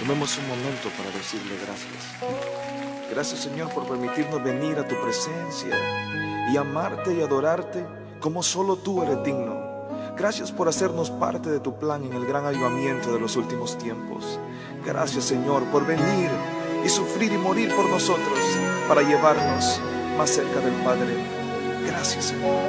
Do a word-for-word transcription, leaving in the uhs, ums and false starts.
Tomemos un momento para decirle gracias. Gracias, Señor, por permitirnos venir a tu presencia y amarte y adorarte como solo tú eres digno. Gracias por hacernos parte de tu plan en el gran avivamiento de los últimos tiempos. Gracias, Señor, por venir y sufrir y morir por nosotros para llevarnos más cerca del Padre. Gracias, Señor.